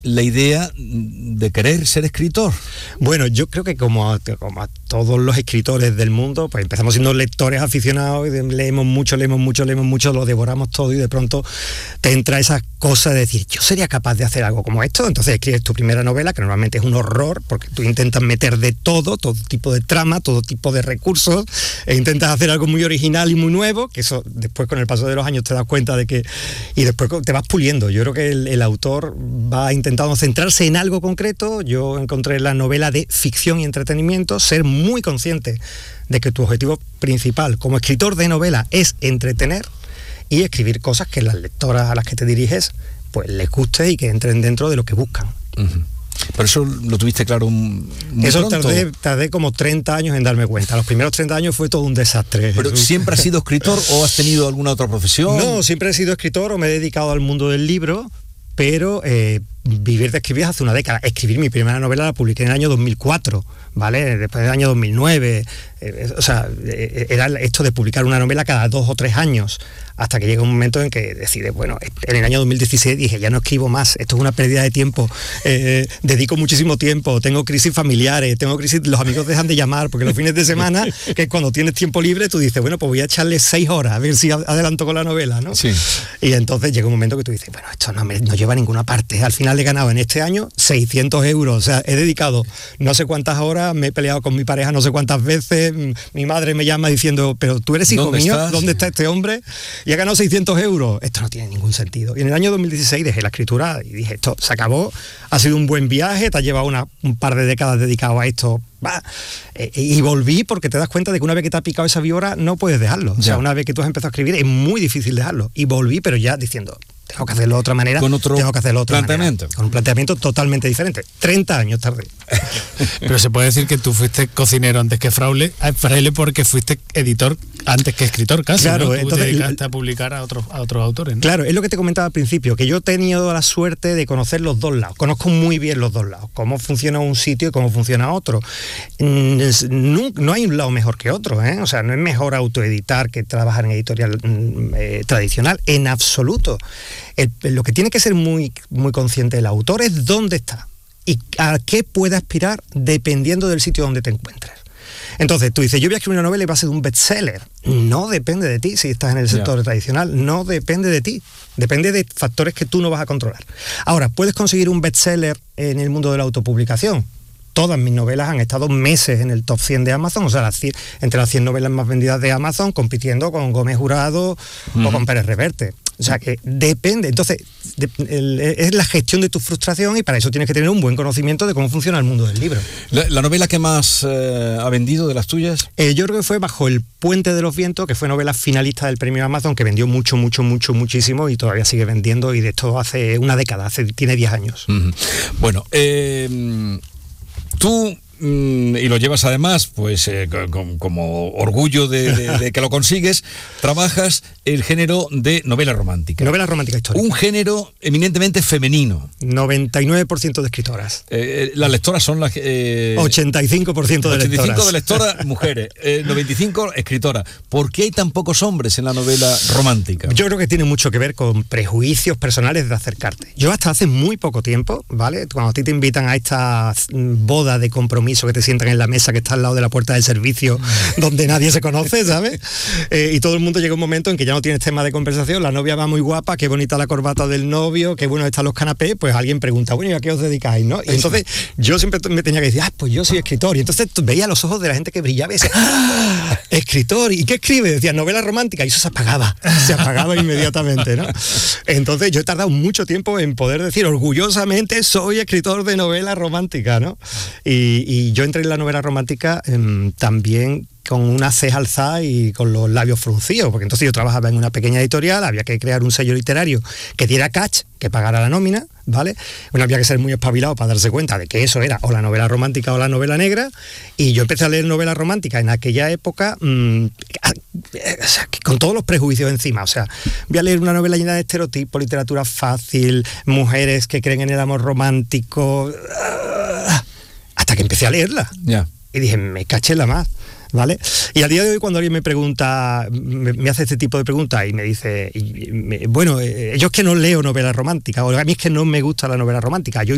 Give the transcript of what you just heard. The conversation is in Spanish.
la idea de querer ser escritor? Bueno, yo creo que como a todos los escritores del mundo, pues empezamos siendo lectores aficionados y leemos mucho, lo devoramos todo y de pronto te entra esa cosa de decir, yo sería capaz de hacer algo como esto. Entonces escribes tu primera novela, que normalmente es un horror, porque tú intentas meter de todo tipo de trama, todo tipo de recursos, e intentas hacer algo muy original y muy nuevo, que eso después con el paso de los años te das cuenta de que, y después te vas puliendo. Yo creo que el autor va intentando centrarse en algo concreto. Yo encontré la novela de ficción y entretenimiento, ser muy consciente de que tu objetivo principal como escritor de novela es entretener y escribir cosas que las lectoras a las que te diriges pues les guste y que entren dentro de lo que buscan. Uh-huh. Pero eso lo tuviste claro muy eso pronto. Tardé como 30 años en darme cuenta. Los primeros 30 años fue todo un desastre. ¿Pero siempre has sido escritor o has tenido alguna otra profesión? No, siempre he sido escritor o me he dedicado al mundo del libro, pero vivir de escribir hace una década. Escribir mi primera novela la publiqué en el año 2004, ¿vale? Después del año 2009. Era esto de publicar una novela cada 2 o 3 años, hasta que llega un momento en que decides, bueno, en el año 2016 dije, ya no escribo más, esto es una pérdida de tiempo, dedico muchísimo tiempo, tengo crisis familiares, los amigos dejan de llamar, porque los fines de semana, que es cuando tienes tiempo libre, tú dices, bueno, pues voy a echarle 6 horas, a ver si adelanto con la novela, ¿no? Sí. Y entonces llega un momento que tú dices, bueno, esto no lleva a ninguna parte. Al final he ganado en este año 600 euros, o sea, he dedicado no sé cuántas horas, me he peleado con mi pareja no sé cuántas veces, mi madre me llama diciendo, pero tú eres hijo mío, ¿dónde está este hombre? Y he ganado 600 euros, esto no tiene ningún sentido. Y en el año 2016 dejé la escritura y dije, esto se acabó, ha sido un buen viaje, te has llevado un par de décadas dedicado a esto, y volví porque te das cuenta de que una vez que te ha picado esa víbora no puedes dejarlo. O sea, una vez que tú has empezado a escribir es muy difícil dejarlo. Y volví, pero ya diciendo, tengo que hacerlo de otra manera, con otro planteamiento. Con un planteamiento totalmente diferente. 30 años tarde. Pero se puede decir que tú fuiste cocinero antes que fraile porque fuiste editor antes que escritor casi, claro, ¿no? Entonces, te dedicaste a publicar a otros autores, ¿no? Claro, es lo que te comentaba al principio, que yo he tenido la suerte de conocer los dos lados. Conozco muy bien los dos lados, cómo funciona un sitio y cómo funciona otro. No hay un lado mejor que otro, ¿eh? O sea, no es mejor autoeditar que trabajar en editorial tradicional, en absoluto. Lo que tiene que ser muy, muy consciente el autor es dónde está y a qué puede aspirar dependiendo del sitio donde te encuentres. Entonces tú dices, yo voy a escribir una novela y va a ser un bestseller. No depende de ti si estás en el sector tradicional, no depende de ti, depende de factores que tú no vas a controlar. Ahora, ¿puedes conseguir un bestseller en el mundo de la autopublicación? Todas mis novelas han estado meses en el top 100 de Amazon, o sea, entre las 100 novelas más vendidas de Amazon, compitiendo con Gómez Jurado o con Pérez Reverte. O sea, que depende. Entonces, es la gestión de tu frustración y para eso tienes que tener un buen conocimiento de cómo funciona el mundo del libro. ¿La novela que más ha vendido de las tuyas? Yo creo que fue Bajo el puente de los vientos, que fue novela finalista del premio Amazon, que vendió muchísimo y todavía sigue vendiendo, y de esto hace una década, tiene 10 años. Uh-huh. Bueno, tú, y lo llevas además, pues como orgullo de que lo consigues, trabajas el género de novela romántica. Novela romántica histórica. Un género eminentemente femenino. 99% de escritoras. Las lectoras son las... 85% de lectoras. 85 de lectoras mujeres, 95 escritoras. ¿Por qué hay tan pocos hombres en la novela romántica? Yo creo que tiene mucho que ver con prejuicios personales de acercarte. Yo hasta hace muy poco tiempo, ¿vale? Cuando a ti te invitan a esta boda de compromiso, que te sientan en la mesa que está al lado de la puerta del servicio, donde nadie se conoce, ¿sabes? Y todo el mundo llega un momento en que ya no tienes tema de conversación, la novia va muy guapa, qué bonita la corbata del novio, qué buenos están los canapés, pues alguien pregunta, bueno, ¿y a qué os dedicáis, no? Y entonces yo siempre me tenía que decir, pues yo soy escritor, y entonces veía los ojos de la gente que brillaba y decía, ¡ah! Escritor, ¿y qué escribe? Decía, novela romántica, y eso se apagaba inmediatamente, ¿no? Entonces yo he tardado mucho tiempo en poder decir orgullosamente soy escritor de novela romántica, ¿no? Y yo entré en la novela romántica también con una ceja alzada y con los labios fruncidos, porque entonces yo trabajaba en una pequeña editorial, había que crear un sello literario que diera catch, que pagara la nómina, ¿vale? Bueno, había que ser muy espabilado para darse cuenta de que eso era o la novela romántica o la novela negra, y yo empecé a leer novela romántica en aquella época con todos los prejuicios encima, o sea, voy a leer una novela llena de estereotipos, literatura fácil, mujeres que creen en el amor romántico, hasta que empecé a leerla. Yeah. Y dije, me caché la más, ¿vale? Y al día de hoy, cuando alguien me pregunta, me hace este tipo de preguntas y me dice, bueno, yo es que no leo novela romántica, o a mí es que no me gusta la novela romántica, yo